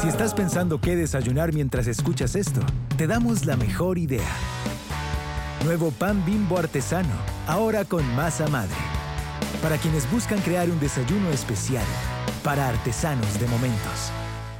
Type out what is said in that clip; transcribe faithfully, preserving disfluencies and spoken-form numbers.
Si estás pensando qué desayunar mientras escuchas esto, te damos la mejor idea. Nuevo pan Bimbo artesano, ahora con masa madre. Para quienes buscan crear un desayuno especial, para artesanos de momentos.